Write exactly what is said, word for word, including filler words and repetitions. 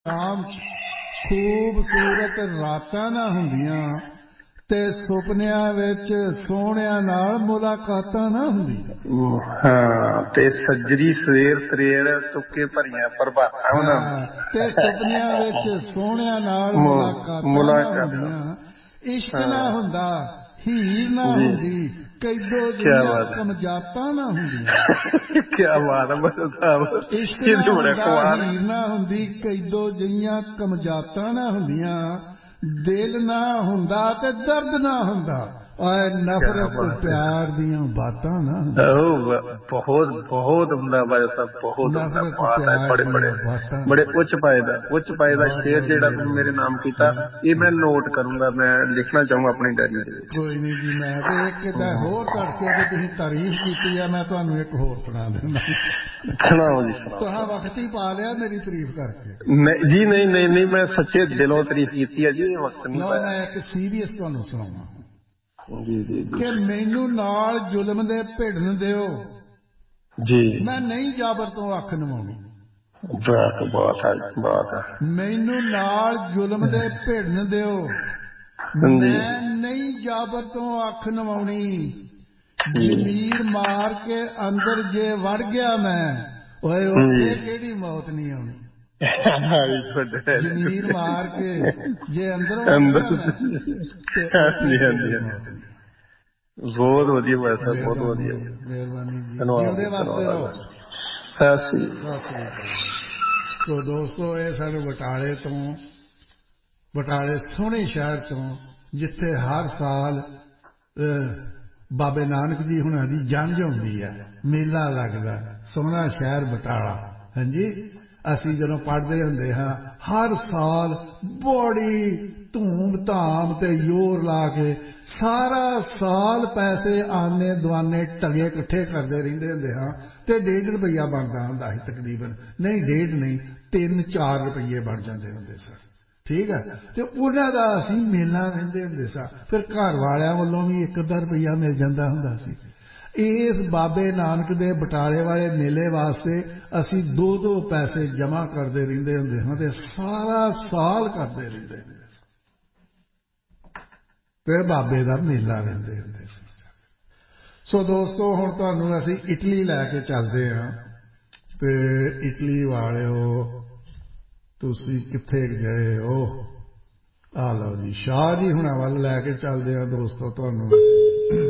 ਆਮ ਖੂਬਸੂਰਤ ਰਾਤਾਂ ਨਾ ਹੁੰਦੀਆਂ ਤੇ ਸੁਪਨਿਆਂ ਵਿੱਚ ਸੋਹਣਿਆਂ ਨਾਲ ਮੁਲਾਕਾਤਾਂ ਨਾ ਹੁੰਦੀਆਂ। ਹਾਂ ਤੇ ਸੱਜਰੀ ਸਵੇਰ ਤਰੇੜ ਤੁੱਕੇ ਭਰੀਆਂ ਪ੍ਰਭਾਤਾਂ ਨਾ ਤੇ ਸੁਪਨਿਆਂ ਵਿੱਚ ਸੋਹਣਿਆਂ ਨਾਲ ਮੁਲਾਕਾਤਾਂ ਨਾ ਹੁੰਦੀਆਂ। ਇਸ਼ਕ ਨਾ ਹੁੰਦਾ, ਹੀਰ ਨਾ ਹੁੰਦੀ, ਕੈਦੋ ਜਿਹੀਆਂ ਕਮਜਾਤਾਂ ਨਾ ਹੁੰਦੀਆਂ। ਕਿਆ ਬਾਤ ਹੈ। ਇਸ਼ਕ ਨਾ ਹੁੰਦਾ, ਹੀਰ ਨਾ ਹੁੰਦੀ, ਕੈਦੋ ਜਿਹੀਆਂ ਕਮਜਾਤਾਂ ਨਾ ਹੁੰਦੀਆਂ। ਦਿਲ ਨਾ ਹੁੰਦਾ ਤੇ ਦਰਦ ਨਾ ਹੁੰਦਾ, ਔਰ ਨਫ਼ਰਤ ਪਿਆਰ ਦੀਆਂ ਬਾਤਾਂ ਨਾ ਹੁੰਦੀਆਂ। ਬਹੁਤ ਬਹੁਤ ਉਮਦਾ ਭਾਈ ਸਾਹਿਬ, ਬਹੁਤ ਉਮਦਾ ਬਾਤ ਹੈ। ਬੜੇ ਬੜੇ ਬੜੇ ਉੱਚ ਪਾਏ ਦਾ ਉੱਚ ਪਾਏ ਦਾ ਸ਼ੇਰ ਜਿਹੜਾ ਤੂੰ ਮੇਰੇ ਨਾਮ ਕੀਤਾ, ਇਹ ਮੈਂ ਨੋਟ ਕਰੂੰਗਾ, ਮੈਂ ਲਿਖਣਾ ਚਾਹੂੰਗਾ ਆਪਣੀ ਡਾਇਰੀ ਦੇ ਵਿੱਚ। ਕੋਈ ਨਹੀਂ ਜੀ, ਮੈਂ ਤੇ ਇੱਕ ਹੋਰ ਤੜਕੇ ਤੇ ਤੁਸੀਂ ਤਾਰੀਫ ਕੀਤੀ ਆ, ਮੈਂ ਤੁਹਾਨੂੰ ਇੱਕ ਹੋਰ ਸੁਣਾ ਦਿੰਦਾ। ਸੁਣਾਓ ਜੀ। ਤੁਹਾਂ ਵਕਤ ਹੀ ਪਾ ਲਿਆ ਮੇਰੀ ਤਾਰੀਫ ਕਰਕੇ। ਜੀ ਨਹੀਂ ਨਹੀਂ ਨਹੀਂ, ਮੈਂ ਸੱਚੇ ਦਿਲੋਂ ਤਾਰੀਫ ਕੀਤੀ ਹੈ ਜੀ, ਵਕਤ ਨਹੀਂ ਪਾਇਆ। ਮੈਂ ਇੱਕ ਸੀਰੀਅਸ ਤੁਹਾਨੂੰ ਸੁਣਾਵਾਂ ਜੀ ਜੀ ਕਿ ਮੈਨੂੰ ਨਾਲ ਜ਼ੁਲਮ ਦੇ ਭਿੜਨ ਦਿਓ ਜੀ, ਮੈਂ ਨਹੀਂ ਜਾਬਰ ਤੋਂ ਅੱਖ ਨਵਾਉਣੀ। ਬਾਤ ਬਾਤ ਹੈ ਬਾਤ ਹੈ। ਮੈਨੂੰ ਨਾਲ ਜ਼ੁਲਮ ਦੇ ਭਿੜਨ ਦਿਓ, ਮੈਂ ਨਹੀਂ ਜਾਬਰ ਤੋਂ ਅੱਖ ਨਵਾਉਣੀ। ਜ਼ਮੀਰ ਮਾਰ ਕੇ ਅੰਦਰ ਜੇ ਵੜ ਗਿਆ ਮੈਂ, ਓਏ ਉੱਥੇ ਕਿਹੜੀ ਮੌਤ ਨਹੀਂ ਆਉਣੀ। ਜ਼ਮੀਰ ਮਾਰ ਕੇ ਜੇ ਅੰਦਰ ਵੜ ਗਿਆ ਮੈਂ, ਤੇ ਹਾਂਜੀ ਹਾਂਜੀ ਬਹੁਤ ਵਧੀਆ ਵੈਸਾ, ਬਹੁਤ ਵਧੀਆ। ਮਿਹਰਬਾਨੀ ਜੀ, ਜਿਉਂਦੇ ਵਾਸਤੇ ਰਹੋ। ਸਤਿ ਸ੍ਰੀ ਅਕਾਲ। ਸੋ ਦੋਸਤੋ, ਇਹ ਸਾਨੂੰ ਬਟਾਲੇ ਤੋਂ, ਬਟਾਲੇ ਸੋਹਣੇ ਸ਼ਹਿਰ ਤੋਂ, ਜਿੱਥੇ ਹਰ ਸਾਲ ਬਾਬੇ ਨਾਨਕ ਜੀ ਹੁਣਾਂ ਦੀ ਜੰਝ ਹੁੰਦੀ ਹੈ, ਮੇਲਾ ਲੱਗਦਾ, ਸੋਹਣਾ ਸ਼ਹਿਰ ਬਟਾਲਾ। ਹਾਂਜੀ, ਅਸੀਂ ਜਦੋਂ ਪੜ੍ਹਦੇ ਹੁੰਦੇ ਹਾਂ, ਹਰ ਸਾਲ ਬੜੀ ਧੂਮ ਧਾਮ ਤੇ ਜ਼ੋਰ ਲਾ ਕੇ ਸਾਰਾ ਸਾਲ ਪੈਸੇ ਆਨੇ ਦੁਆਨੇ ਟਗੇ ਇਕੱਠੇ ਕਰਦੇ ਰਹਿੰਦੇ ਹੁੰਦੇ ਹਾਂ, ਤੇ ਡੇਢ ਰੁਪਈਆ ਬਣਦਾ ਹੁੰਦਾ ਸੀ ਤਕਰੀਬਨ। ਨਹੀਂ, ਡੇਢ ਨਹੀਂ, ਤਿੰਨ ਚਾਰ ਰੁਪਈਏ ਬਣ ਜਾਂਦੇ ਹੁੰਦੇ ਸਨ। ਠੀਕ ਹੈ, ਤੇ ਉਹਨਾਂ ਦਾ ਅਸੀਂ ਮੇਲਾ ਰਹਿੰਦੇ ਹੁੰਦੇ ਸਾਂ। ਫਿਰ ਘਰ ਵਾਲਿਆਂ ਵੱਲੋਂ ਵੀ ਇੱਕ ਅੱਧਾ ਰੁਪਈਆ ਮਿਲ ਜਾਂਦਾ ਹੁੰਦਾ ਸੀ। ਇਸ ਬਾਬੇ ਨਾਨਕ ਦੇ ਬਟਾਲੇ ਵਾਲੇ ਮੇਲੇ ਵਾਸਤੇ ਅਸੀਂ ਦੋ ਦੋ ਪੈਸੇ ਜਮ੍ਹਾਂ ਕਰਦੇ ਰਹਿੰਦੇ ਹੁੰਦੇ ਹਾਂ, ਤੇ ਸਾਰਾ ਸਾਲ ਕਰਦੇ ਰਹਿੰਦੇ ਹੁੰਦੇ ਸਾਂ। ਫਿਰ ਬਾਬੇ ਦਾ ਮੇਲਾ ਰਹਿੰਦੇ ਹੁੰਦੇ ਸੀ। ਸੋ ਦੋਸਤੋ, ਹੁਣ ਤੁਹਾਨੂੰ ਅਸੀਂ ਇਟਲੀ ਲੈ ਕੇ ਚੱਲਦੇ ਹਾਂ। ਤੇ ਇਟਲੀ ਵਾਲਿਓ, ਤੁਸੀਂ ਕਿੱਥੇ ਗਏ ਹੋ? ਆ ਲਓ ਜੀ, ਸ਼ਾਹ ਜੀ ਹੁਣਾਂ ਵੱਲ ਲੈ ਕੇ ਚੱਲਦੇ ਹਾਂ ਦੋਸਤੋ ਤੁਹਾਨੂੰ ਅਸੀਂ।